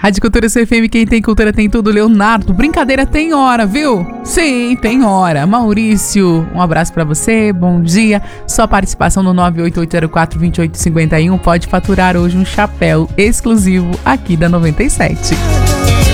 Rádio Cultura CFM, quem tem cultura tem tudo. Leonardo, brincadeira tem hora, viu? Sim, tem hora. Maurício, um abraço pra você, bom dia. Sua participação no 98804-2851 pode faturar hoje um chapéu exclusivo aqui da 97.